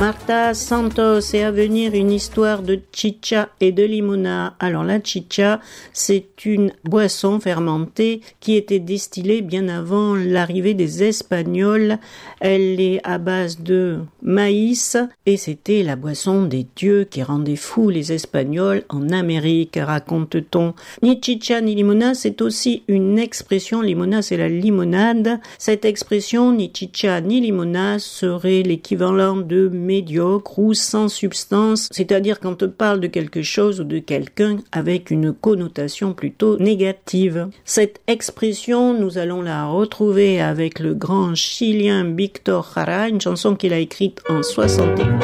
Marta Santos, et à venir une histoire de chicha et de limona. Alors la chicha, c'est une boisson fermentée qui était distillée bien avant l'arrivée des Espagnols. Elle est à base de maïs et c'était la boisson des dieux qui rendait fous les Espagnols en Amérique, raconte-t-on. Ni chicha ni limona, c'est aussi une expression. Limona, c'est la limonade. Cette expression, ni chicha ni limona, serait l'équivalent de médiocre ou sans substance, c'est-à-dire quand on parle de quelque chose ou de quelqu'un avec une connotation plutôt négative. Cette expression, nous allons la retrouver avec le grand chilien Víctor Jara, une chanson qu'il a écrite en 61.